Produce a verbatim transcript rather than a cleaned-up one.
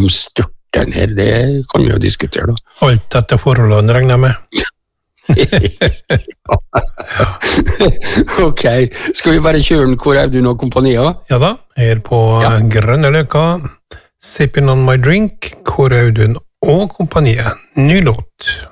de styrter ned, det kan vi jo diskutere da. Alt etter forholdene regner jeg med. Ok, skal vi bare kjøre den Kåre Audun og kompania? Ja da, her på ja. Grønne Løkka, Sipping on my drink, Kåre Audun og kompaniet, ny låt.